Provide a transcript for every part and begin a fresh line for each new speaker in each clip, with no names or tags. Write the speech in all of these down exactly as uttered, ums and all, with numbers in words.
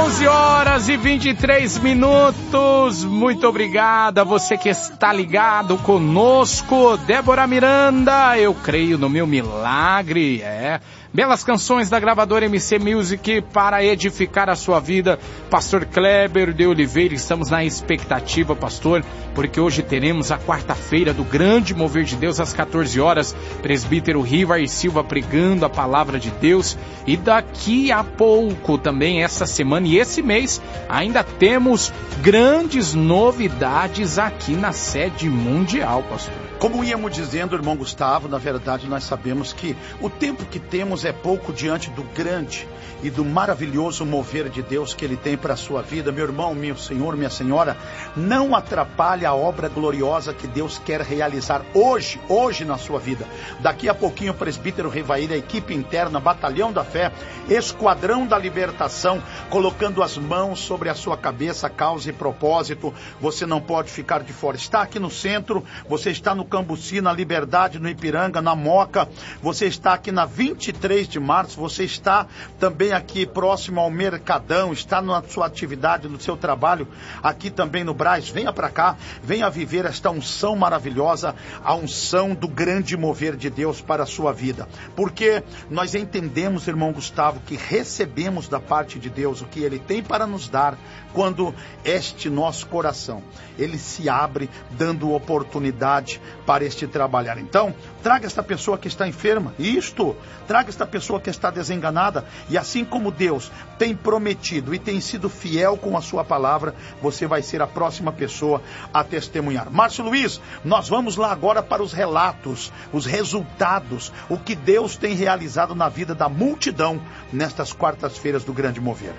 onze horas e vinte e três minutos. Muito obrigado a você que está ligado conosco. Débora Miranda, eu creio no meu milagre. É. Belas canções da gravadora M C Music para edificar a sua vida. Pastor Kleber de Oliveira, estamos na expectativa, pastor, porque hoje teremos a quarta-feira do grande mover de Deus às quatorze horas. Presbítero Rivar Silva pregando a palavra de Deus. E daqui a pouco também, essa semana e esse mês, ainda temos grandes novidades aqui na sede mundial, pastor.
Como íamos dizendo, irmão Gustavo, na verdade nós sabemos que o tempo que temos é pouco diante do grande e do maravilhoso mover de Deus que Ele tem para a sua vida. Meu irmão, meu senhor, minha senhora, não atrapalhe a obra gloriosa que Deus quer realizar hoje, hoje na sua vida. Daqui a pouquinho o presbítero Rivaíra, a equipe interna, Batalhão da Fé, Esquadrão da Libertação, colocando as mãos sobre a sua cabeça, causa e propósito. Você não pode ficar de fora. Está aqui no centro, você está no Cambuci, na Liberdade, no Ipiranga, na Moca, você está aqui na vinte e três de março, você está também aqui próximo ao Mercadão, está na sua atividade, no seu trabalho, aqui também no Brás. Venha para cá, venha viver esta unção maravilhosa, a unção do grande mover de Deus para a sua vida, porque nós entendemos, irmão Gustavo, que recebemos da parte de Deus o que Ele tem para nos dar, quando este nosso coração, ele se abre, dando oportunidade para este trabalhar. Então, traga esta pessoa que está enferma, isto, traga esta pessoa que está desenganada, e assim como Deus tem prometido e tem sido fiel com a sua palavra, você vai ser a próxima pessoa a testemunhar. Márcio Luiz, nós vamos lá agora para os relatos, os resultados, o que Deus tem realizado na vida da multidão nestas quartas-feiras do Grande Mover.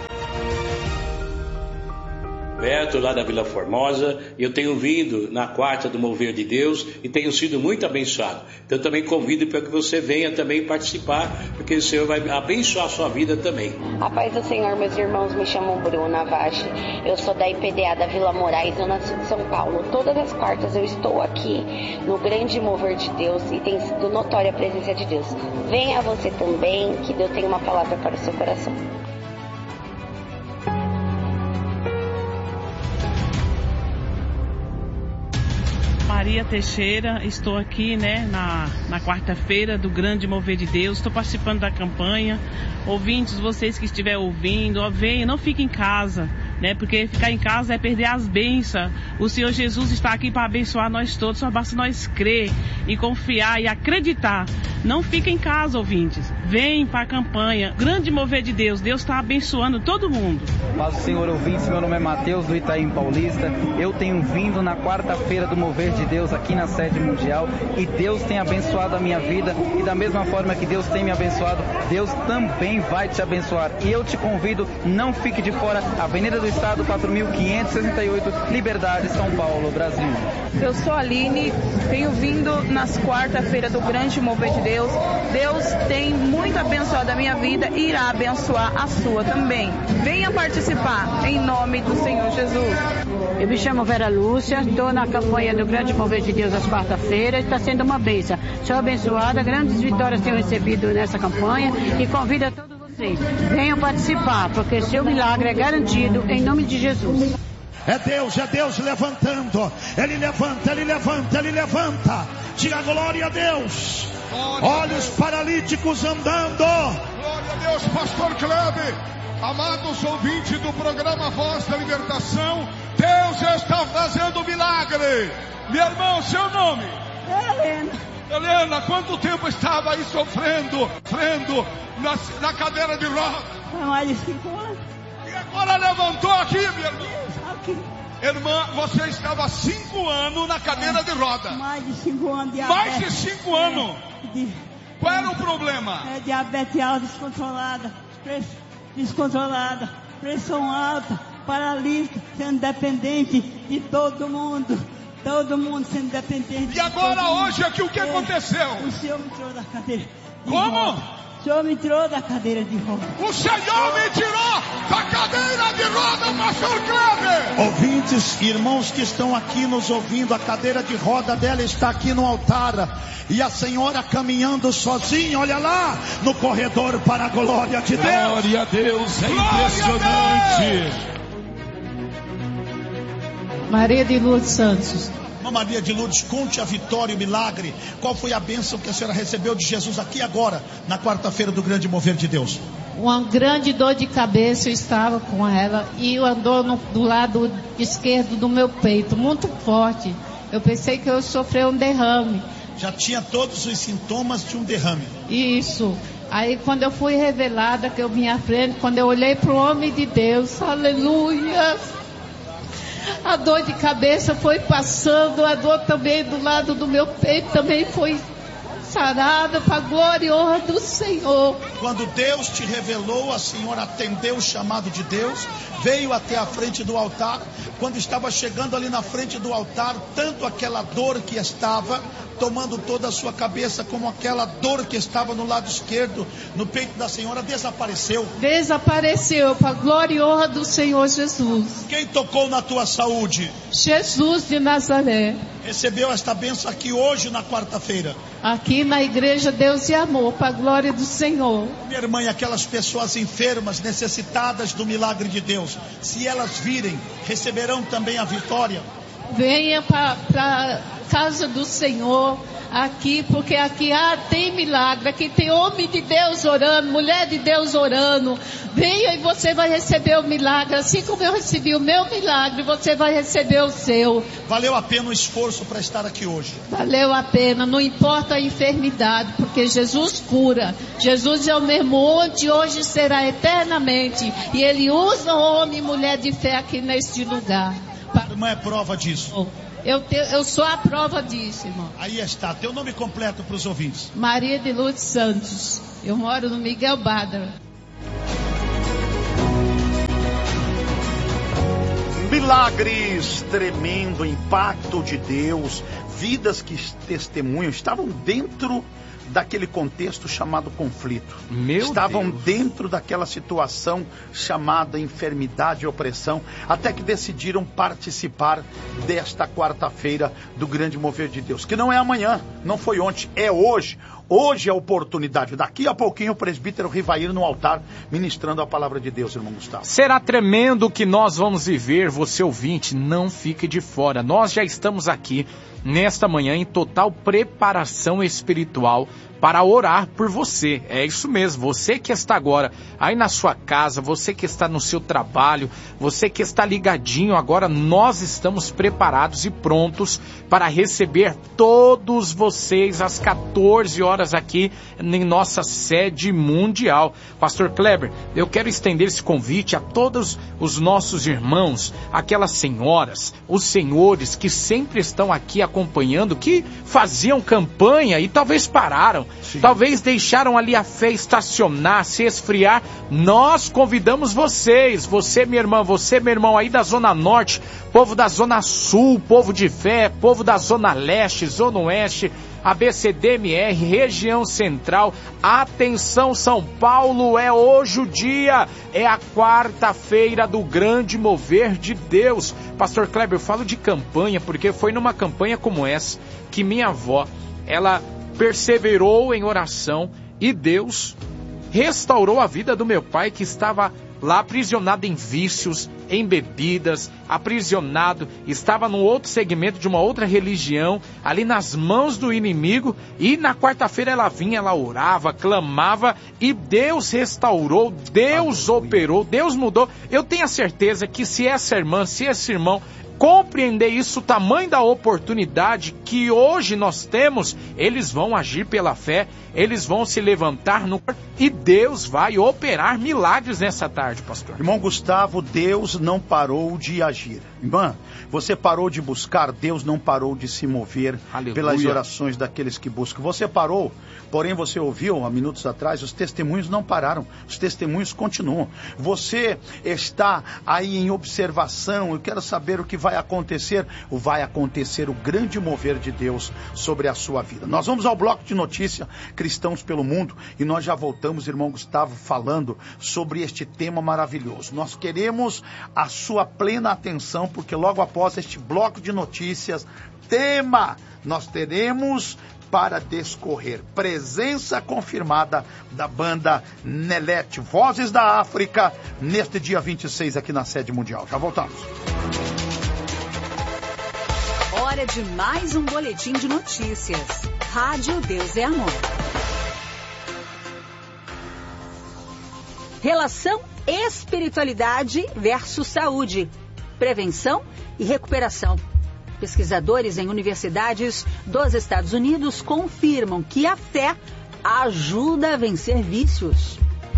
Roberto, lá da Vila Formosa, e eu tenho vindo na quarta do Mover de Deus e tenho sido muito abençoado. Então também convido para que você venha também participar, porque o Senhor vai abençoar a sua vida também.
A paz do Senhor, meus irmãos, me chamam Bruna Vage, eu sou da I P D A da Vila Moraes, Zona Sul de São Paulo. Todas as quartas eu estou aqui no Grande Mover de Deus e tem sido notória a presença de Deus. Venha você também, que Deus tem uma palavra para o seu coração.
Maria Teixeira, estou aqui, né, na, na quarta-feira do Grande Mover de Deus, estou participando da campanha. Ouvintes, vocês que estiverem ouvindo, ó, venham, não fiquem em casa, né, porque ficar em casa é perder as bênçãos. O Senhor Jesus está aqui para abençoar nós todos, só basta nós crer e confiar e acreditar. Não fiquem em casa, ouvintes, vem para a campanha, Grande Mover de Deus, Deus está abençoando todo mundo.
Paz do Senhor, ouvintes, meu nome é Mateus do Itaim Paulista, eu tenho vindo na quarta-feira do Mover de Deus aqui na sede mundial e Deus tem abençoado a minha vida e da mesma forma que Deus tem me abençoado, Deus também vai te abençoar. E eu te convido, não fique de fora, Avenida do Estado quatro mil quinhentos e sessenta e oito, Liberdade, São Paulo, Brasil.
Eu sou a Aline, tenho vindo nas quarta-feiras do Grande Mover de Deus. Deus tem muito abençoado a minha vida e irá abençoar a sua também. Venha participar em nome do Senhor Jesus.
Eu me chamo Vera Lúcia, estou na campanha do Grande Mover de Deus às quarta-feiras, está sendo uma bênção. Sou abençoada, grandes vitórias tenho recebido nessa campanha e convido a todos vocês. Venham participar, porque seu milagre é garantido em nome de Jesus.
É Deus, é Deus levantando. Ele levanta, Ele levanta, Ele levanta. Diga glória a Deus. Glória Olha a Deus. Os paralíticos andando.
Glória a Deus, Pastor Kleber. Amados ouvintes do programa Voz da Libertação, Deus está fazendo milagre. Meu irmão, seu nome?
Helena.
Helena, quanto tempo estava aí sofrendo, sofrendo na, na cadeira de rodas?
Há mais de cinco anos.
E agora levantou aqui, minha irmã.
Aqui.
Irmã, você estava cinco anos na cadeira é, de roda.
Mais de cinco anos de
Mais de cinco é, anos? De, Qual era o problema?
É diabetes alta, descontrolada, pressão descontrolada, pressão alta, paralítica, sendo dependente de todo mundo. Todo mundo sendo dependente.
E agora, hoje, aqui, o que é, aconteceu?
O Senhor me tirou da cadeira.
Como?
Volta. O O Senhor me tirou da cadeira de roda.
O Senhor me tirou da cadeira de roda, pastor Kleber.
Ouvintes, irmãos que estão aqui nos ouvindo, a cadeira de roda dela está aqui no altar. E a senhora caminhando sozinha, olha lá, no corredor para a glória de Deus.
Glória a Deus, é impressionante.
Maria de Lourdes Santos.
Maria de Lourdes, conte a vitória e o milagre. Qual foi a bênção que a senhora recebeu de Jesus aqui agora, na quarta-feira do grande mover de Deus?
Uma grande dor de cabeça, eu estava com ela e andou no, do lado esquerdo do meu peito, muito forte. Eu pensei que eu sofri um derrame.
Já tinha todos os sintomas de um derrame.
Isso. Aí quando eu fui revelada, que eu vim à frente, quando eu olhei para o homem de Deus, aleluia, a dor de cabeça foi passando, a dor também do lado do meu peito também foi sarada para a glória e honra do Senhor.
Quando Deus te revelou, a senhora atendeu o chamado de Deus, veio até a frente do altar. Quando estava chegando ali na frente do altar, tanto aquela dor que estava tomando toda a sua cabeça, como aquela dor que estava no lado esquerdo, no peito da senhora, desapareceu.
Desapareceu, para a glória e honra do Senhor Jesus.
Quem tocou na tua saúde?
Jesus de Nazaré.
Recebeu esta bênção aqui hoje na quarta-feira.
Aqui na igreja Deus e Amor, para a glória do Senhor.
Minha irmã, e aquelas pessoas enfermas, necessitadas do milagre de Deus, se elas virem, receberão também a vitória.
Venha para a casa do Senhor aqui, porque aqui ah, tem milagre, aqui tem homem de Deus orando, mulher de Deus orando. Venha e você vai receber o milagre, assim como eu recebi o meu milagre, você vai receber o seu.
Valeu a pena o esforço para estar aqui hoje?
Valeu a pena, não importa a enfermidade, porque Jesus cura. Jesus é o mesmo ontem, hoje será eternamente, e Ele usa homem e mulher de fé aqui neste lugar.
Irmã, é prova disso.
Eu, te, eu sou a prova disso, irmão.
Aí está, teu nome completo para os ouvintes.
Maria de Lourdes Santos. Eu moro no Miguel Badra.
Milagres, tremendo impacto de Deus, vidas que testemunham, estavam dentro daquele contexto chamado conflito.
Meu
Estavam
Deus.
dentro daquela situação chamada enfermidade e opressão, até que decidiram participar desta quarta-feira do grande mover de Deus, que não é amanhã, não foi ontem, é hoje. Hoje é a oportunidade. Daqui a pouquinho o presbítero Rivair no altar ministrando a palavra de Deus, irmão Gustavo.
Será tremendo o que nós vamos viver, você ouvinte, não fique de fora. Nós já estamos aqui nesta manhã em total preparação espiritual para orar por você. É isso mesmo, você que está agora aí na sua casa, você que está no seu trabalho, você que está ligadinho agora, nós estamos preparados e prontos para receber todos vocês às quatorze horas aqui em nossa sede mundial. Pastor Kleber, eu quero estender esse convite a todos os nossos irmãos, aquelas senhoras, os senhores que sempre estão aqui acompanhando, que faziam campanha e talvez pararam. Sim. Talvez deixaram ali a fé estacionar, se esfriar. Nós convidamos vocês, você minha irmã, você meu irmão aí da Zona Norte, povo da Zona Sul, povo de fé, povo da Zona Leste, Zona Oeste, A B C D M R, região central. Atenção São Paulo, é hoje o dia, é a quarta-feira do grande mover de Deus. Pastor Kleber, eu falo de campanha porque foi numa campanha como essa que minha avó, ela perseverou em oração e Deus restaurou a vida do meu pai, que estava lá aprisionado em vícios, em bebidas, aprisionado, estava num outro segmento de uma outra religião, ali nas mãos do inimigo, e na quarta-feira ela vinha, ela orava, clamava, e Deus restaurou, Deus operou, Deus mudou. Eu tenho a certeza que se essa irmã, se esse irmão compreender isso, o tamanho da oportunidade que hoje nós temos, eles vão agir pela fé, eles vão se levantar no e Deus vai operar milagres nessa tarde, pastor.
Irmão Gustavo, Deus não parou de agir. Irmã, você parou de buscar, Deus não parou de se mover. Aleluia. Pelas orações daqueles que buscam. Você parou, porém você ouviu há minutos atrás, os testemunhos não pararam, os testemunhos continuam. Você está aí em observação, eu quero saber o que vai acontecer? Vai acontecer o grande mover de Deus sobre a sua vida. Nós vamos ao bloco de notícia Cristãos pelo Mundo e nós já voltamos, irmão Gustavo, falando sobre este tema maravilhoso. Nós queremos a sua plena atenção, porque logo após este bloco de notícias, tema, nós teremos para descorrer presença confirmada da banda Nelete, Vozes da África, neste dia vinte e seis aqui na sede mundial. Já voltamos.
Hora de mais um boletim de notícias. Rádio Deus é Amor. Relação espiritualidade versus saúde, prevenção e recuperação. Pesquisadores em universidades dos Estados Unidos confirmam que a fé ajuda a vencer vícios.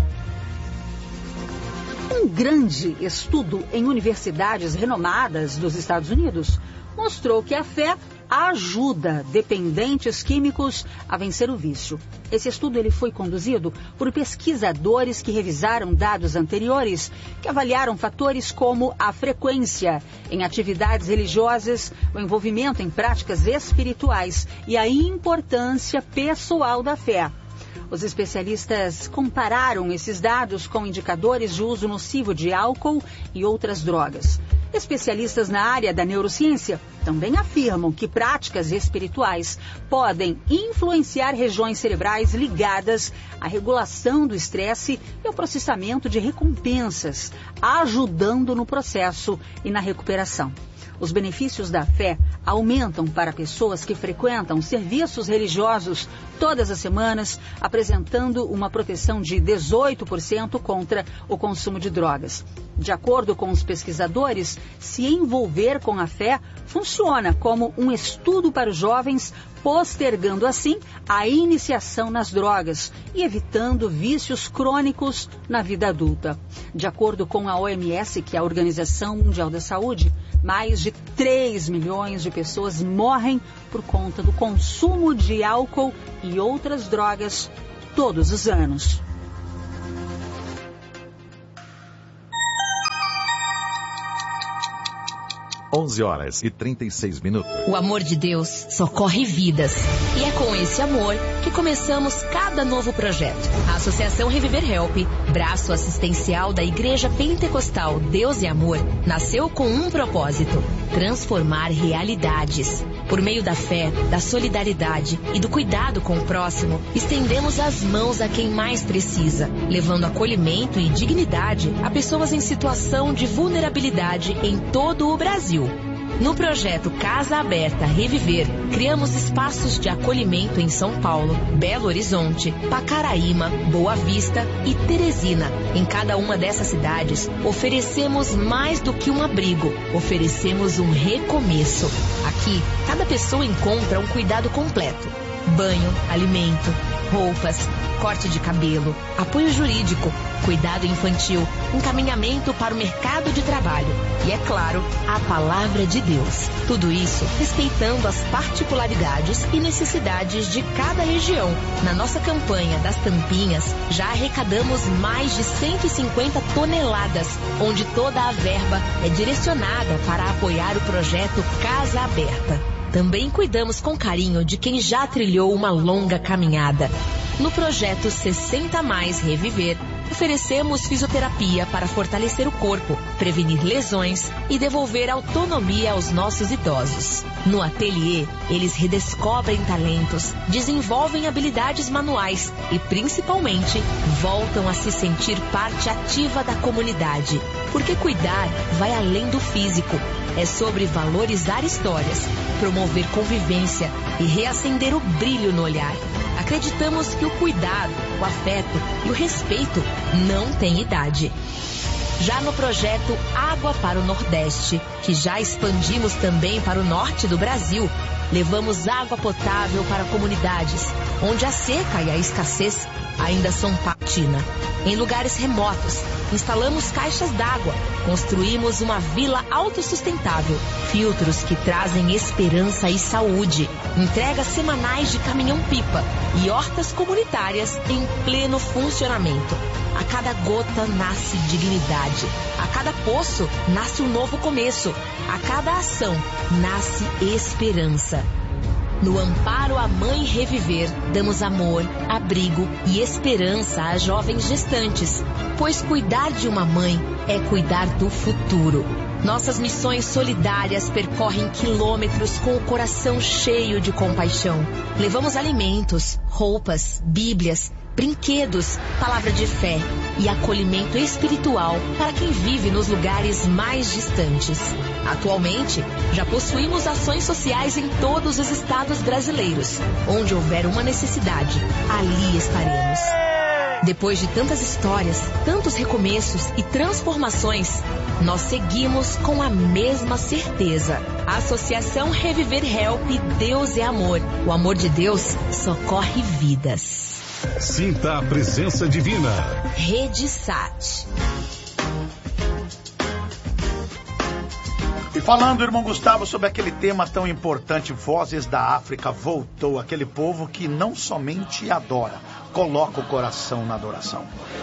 Um grande estudo em universidades renomadas dos Estados Unidos mostrou que a fé ajuda dependentes químicos a vencer o vício. Esse estudo ele foi conduzido por pesquisadores que revisaram dados anteriores, que avaliaram fatores como a frequência em atividades religiosas, o envolvimento em práticas espirituais e a importância pessoal da fé. Os especialistas compararam esses dados com indicadores de uso nocivo de álcool e outras drogas. Especialistas na área da neurociência também afirmam que práticas espirituais podem influenciar regiões cerebrais ligadas à regulação do estresse e ao processamento de recompensas, ajudando no processo e na recuperação. Os benefícios da fé aumentam para pessoas que frequentam serviços religiosos todas as semanas, apresentando uma proteção de dezoito por cento contra o consumo de drogas. De acordo com os pesquisadores, se envolver com a fé funciona como um estudo para os jovens, postergando assim a iniciação nas drogas e evitando vícios crônicos na vida adulta. De acordo com a O M S, que é a Organização Mundial da Saúde, mais de três milhões de pessoas morrem por conta do consumo de álcool e outras drogas todos os anos.
onze horas e trinta e seis minutos.
O amor de Deus socorre vidas. E é com esse amor que começamos cada novo projeto. A Associação Reviver Help, braço assistencial da Igreja Pentecostal Deus e Amor, nasceu com um propósito: transformar realidades. Por meio da fé, da solidariedade e do cuidado com o próximo, estendemos as mãos a quem mais precisa, levando acolhimento e dignidade a pessoas em situação de vulnerabilidade em todo o Brasil. No projeto Casa Aberta Reviver, criamos espaços de acolhimento em São Paulo, Belo Horizonte, Pacaraíma, Boa Vista e Teresina. Em cada uma dessas cidades, oferecemos mais do que um abrigo, oferecemos um recomeço. Aqui, cada pessoa encontra um cuidado completo: banho, alimento, roupas, corte de cabelo, apoio jurídico, cuidado infantil, encaminhamento para o mercado de trabalho e, é claro, a palavra de Deus. Tudo isso respeitando as particularidades e necessidades de cada região. Na nossa campanha das tampinhas, já arrecadamos mais de cento e cinquenta toneladas, onde toda a verba é direcionada para apoiar o projeto Casa Aberta. Também cuidamos com carinho de quem já trilhou uma longa caminhada. No projeto sessenta mais Reviver, oferecemos fisioterapia para fortalecer o corpo, prevenir lesões e devolver autonomia aos nossos idosos. No ateliê, eles redescobrem talentos, desenvolvem habilidades manuais e, principalmente, voltam a se sentir parte ativa da comunidade. Porque cuidar vai além do físico. É sobre valorizar histórias, promover convivência e reacender o brilho no olhar. Acreditamos que o cuidado, o afeto e o respeito não têm idade. Já no projeto Água para o Nordeste, que já expandimos também para o norte do Brasil, levamos água potável para comunidades onde a seca e a escassez ainda são patina. Em lugares remotos, instalamos caixas d'água, construímos uma vila autossustentável, filtros que trazem esperança e saúde, entregas semanais de caminhão-pipa e hortas comunitárias em pleno funcionamento. A cada gota nasce dignidade, a cada poço nasce um novo começo, a cada ação nasce esperança. No Amparo à Mãe Reviver, damos amor, abrigo e esperança a jovens gestantes, pois cuidar de uma mãe é cuidar do futuro. Nossas missões solidárias percorrem quilômetros com o coração cheio de compaixão. Levamos alimentos, roupas, bíblias, brinquedos, palavra de fé e acolhimento espiritual para quem vive nos lugares mais distantes. Atualmente, já possuímos ações sociais em todos os estados brasileiros. Onde houver uma necessidade, ali estaremos. Depois de tantas histórias, tantos recomeços e transformações, nós seguimos com a mesma certeza. Associação Reviver Help, Deus é Amor. O amor de Deus socorre vidas.
Sinta a presença divina.
Rede Sat.
E falando, irmão Gustavo, sobre aquele tema tão importante, Vozes da África, voltou aquele povo que não somente adora, coloca o coração na adoração.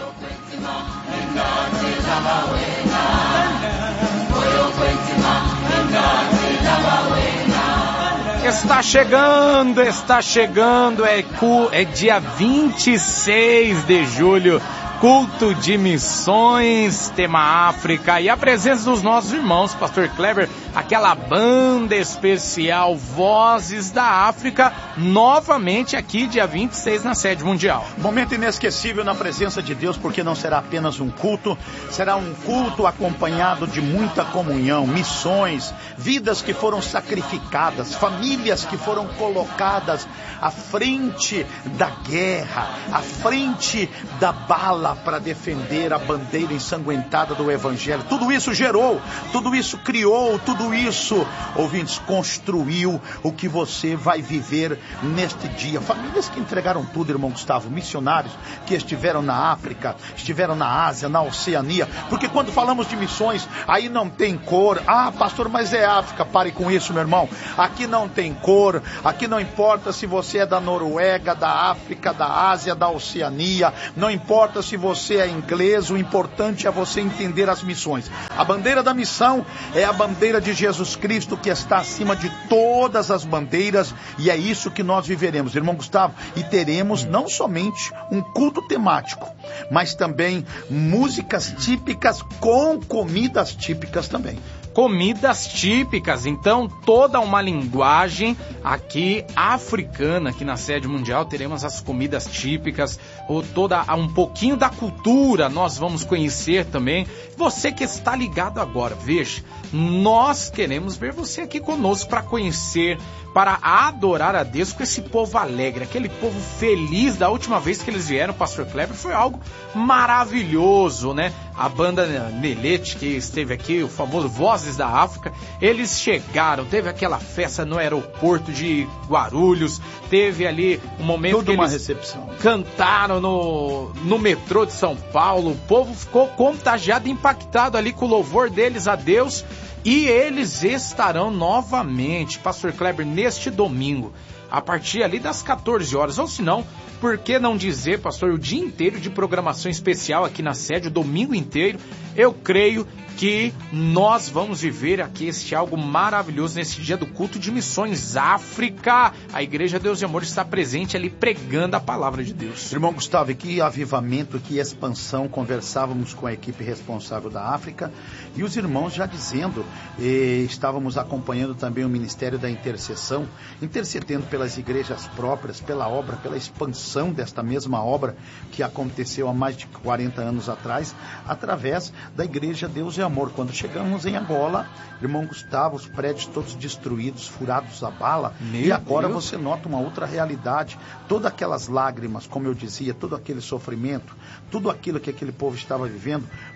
Está chegando, está chegando, é, cu, é dia vinte e seis de julho, culto de missões, tema África, e a presença dos nossos irmãos, Pastor Kleber, aquela banda especial Vozes da África, novamente aqui dia vinte e seis na sede mundial.
Momento inesquecível na presença de Deus, porque não será apenas um culto, será um culto acompanhado de muita comunhão, missões, vidas que foram sacrificadas, famílias que foram colocadas à frente da guerra, à frente da bala para defender a bandeira ensanguentada do Evangelho. Tudo isso gerou, tudo isso criou, tudo isso, ouvintes, construiu o que você vai viver neste dia. Famílias que entregaram tudo, irmão Gustavo, missionários que estiveram na África, estiveram na Ásia, na Oceania, porque quando falamos de missões, aí não tem cor. Ah, pastor, mas é África. Pare com isso, meu irmão. Aqui não tem cor, aqui não importa se você é da Noruega, da África, da Ásia, da Oceania, não importa se você é inglês, o importante é você entender as missões. A bandeira da missão é a bandeira de Jesus Cristo, que está acima de todas as bandeiras, e é isso que nós viveremos, irmão Gustavo, e teremos não somente um culto temático, mas também músicas típicas com comidas típicas também.
Comidas típicas, então toda uma linguagem aqui africana, aqui na sede mundial teremos as comidas típicas, ou toda um pouquinho da cultura nós vamos conhecer também. Você que está ligado agora, veja, nós queremos ver você aqui conosco para conhecer, para adorar a Deus com esse povo alegre, aquele povo feliz. Da última vez que eles vieram, Pastor Kleber, foi algo maravilhoso, né? A banda Nelete, que esteve aqui, o famoso Vozes da África, eles chegaram, teve aquela festa no aeroporto de Guarulhos, teve ali um momento
Tudo
que
uma
eles
recepção.
cantaram no, no metrô de São Paulo, o povo ficou contagiado, impactado ali com o louvor deles a Deus. E eles estarão novamente, Pastor Kleber, neste domingo, a partir ali das quatorze horas, ou se não, por que não dizer, pastor, o dia inteiro de programação especial aqui na sede, o domingo inteiro. Eu creio que nós vamos viver aqui este algo maravilhoso nesse dia do culto de missões África. A Igreja Deus e Amor está presente ali pregando a palavra de Deus.
Irmão Gustavo, e que avivamento, que expansão. Conversávamos com a equipe responsável da África e os irmãos já dizendo, eh, estávamos acompanhando também o Ministério da Intercessão, intercedendo pelas igrejas próprias, pela obra, pela expansão desta mesma obra que aconteceu há mais de quarenta anos atrás, através da Igreja Deus e Amor. Quando chegamos em Angola, irmão Gustavo, os prédios todos destruídos, furados a bala,
Meu
e agora
Deus.
você nota uma outra realidade. Todas aquelas lágrimas, como eu dizia, todo aquele sofrimento, tudo aquilo que aquele povo estava vivendo,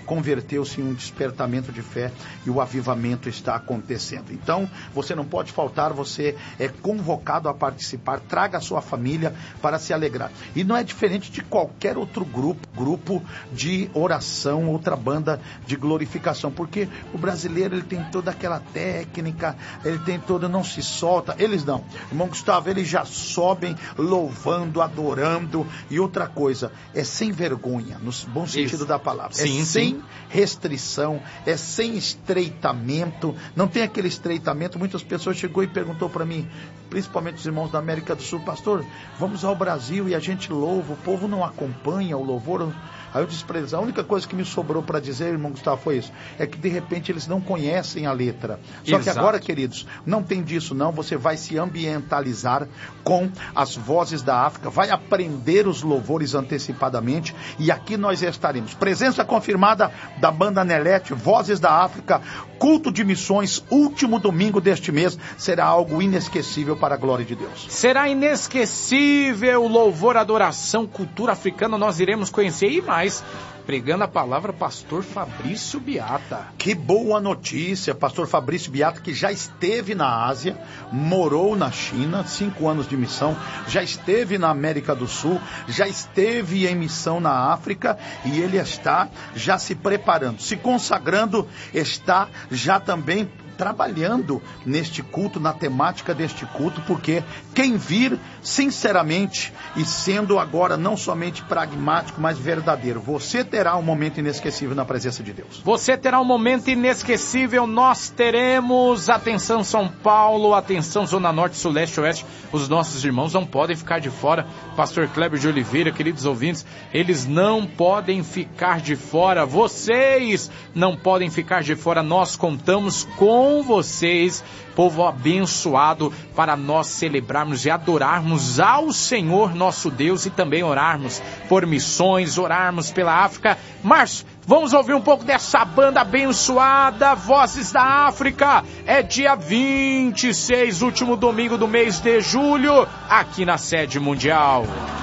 converteu-se em um despertamento de fé e o avivamento está acontecendo. Então, você não pode faltar, você é convocado a participar, traga a sua família para se alegrar. E não é diferente de qualquer outro grupo, grupo de oração, outra banda de glorificação, porque o brasileiro ele tem toda aquela técnica, ele tem toda, não se solta, eles não. Irmão Gustavo, eles já sobem louvando, adorando, e outra coisa, é sem vergonha, no bom sentido Isso. da palavra, sim, é sem sim. restrição, é sem estreitamento, não tem aquele estreitamento. Muitas pessoas chegou e perguntou para mim, principalmente os irmãos da América do Sul, pastor, vamos ao Brasil e a gente louva, o povo não acompanha o louvor. Aí eu disse para eles, a única coisa que me sobrou para dizer, irmão Gustavo, foi isso, é que de repente eles não conhecem a letra. Só Exato. Que agora, queridos, não tem disso não, você vai se ambientalizar com as vozes da África, vai aprender os louvores antecipadamente, e aqui nós estaremos. Presença confirmada da banda Nelete, Vozes da África, culto de missões, último domingo deste mês, será algo inesquecível para a glória de Deus.
Será inesquecível, louvor, adoração, cultura africana, nós iremos conhecer e mais. Pregando a palavra, pastor Fabrício Biata.
Que boa notícia, pastor Fabrício Biata, que já esteve na Ásia, morou na China, cinco anos de missão, já esteve na América do Sul, já esteve em missão na África, e ele está já se preparando, se consagrando, está já também trabalhando neste culto, na temática deste culto, porque quem vir sinceramente e sendo agora não somente pragmático, mas verdadeiro, você terá um momento inesquecível na presença de Deus.
Você terá um momento inesquecível, nós teremos. Atenção São Paulo, atenção Zona Norte, Sul, Leste, Oeste, os nossos irmãos não podem ficar de fora. Pastor Kleber de Oliveira, queridos ouvintes, eles não podem ficar de fora, vocês não podem ficar de fora, nós contamos com com vocês, povo abençoado, para nós celebrarmos e adorarmos ao Senhor nosso Deus e também orarmos por missões, orarmos pela África. Márcio, vamos ouvir um pouco dessa banda abençoada, Vozes da África. É dia vinte e seis, último domingo do mês de julho, aqui na sede mundial.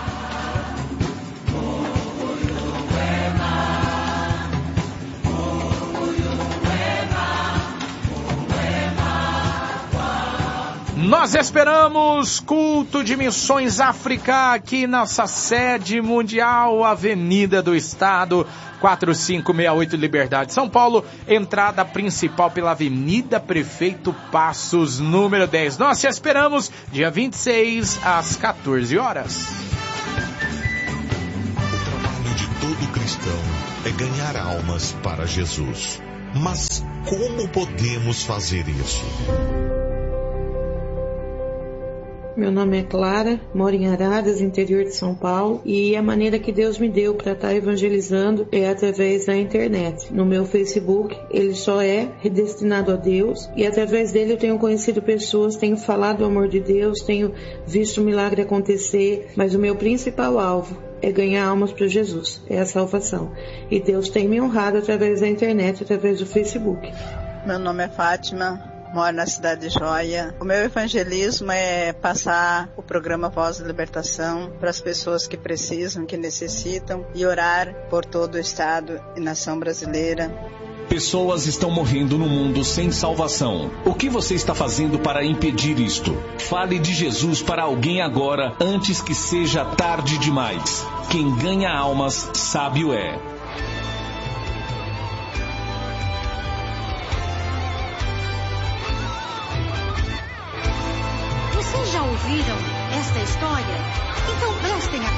Nós esperamos culto de missões África aqui nossa sede mundial, Avenida do Estado, quatro cinco seis oito Liberdade, São Paulo, entrada principal pela Avenida Prefeito Passos, número dez. Nós te esperamos dia vinte e seis às quatorze horas.
O trabalho de todo cristão é ganhar almas para Jesus. Mas como podemos fazer isso?
Meu nome é Clara, moro em Araras, interior de São Paulo, e a maneira que Deus me deu para estar evangelizando é através da internet. No meu Facebook, ele só é destinado a Deus, e através dele eu tenho conhecido pessoas, tenho falado do amor de Deus, tenho visto o milagre acontecer, mas o meu principal alvo é ganhar almas para Jesus, é a salvação. E Deus tem me honrado através da internet, através do Facebook.
Meu nome é Fátima, moro na cidade de Joia. O meu evangelismo é passar o programa Voz da Libertação para as pessoas que precisam, que necessitam, e orar por todo o estado e nação brasileira.
Pessoas estão morrendo no mundo sem salvação. O que você está fazendo para impedir isto? Fale de Jesus para alguém agora, antes que seja tarde demais. Quem ganha almas, sábio é.
Vocês já ouviram esta história? Então prestem atenção.